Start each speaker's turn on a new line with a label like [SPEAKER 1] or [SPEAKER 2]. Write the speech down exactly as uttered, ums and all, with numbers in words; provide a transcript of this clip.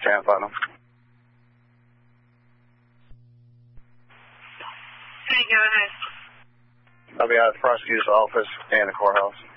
[SPEAKER 1] Lieutenant Putnam.
[SPEAKER 2] Hey, go ahead.
[SPEAKER 1] I'll be out of the prosecutor's office and the courthouse.